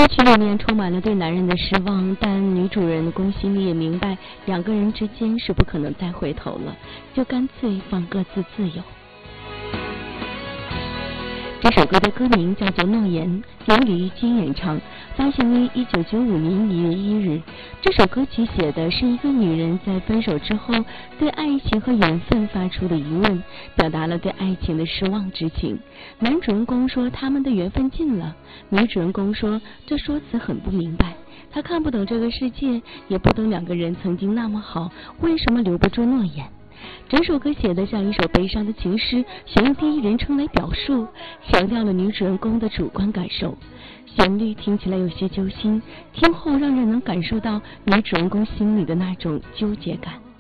歌曲里面充满了对男人的失望，但女主人公心里也明白两个人之间是不可能再回头了，就干脆放各自自由。这首歌的歌名叫做《诺言》，由李玉晶演唱，发行于1995年1月1日。这首歌曲写的是一个女人在分手之后对爱情和缘分发出的疑问，表达了对爱情的失望之情。男主人公说他们的缘分尽了，女主人公说这说辞很不明白，她看不懂这个世界，也不懂两个人曾经那么好，为什么留不住诺言。整首歌写得像一首悲伤的情诗，选用第一人称来表述，强调了女主人公的主观感受。旋律听起来有些揪心，听后让人能感受到女主人公心里的那种纠结感。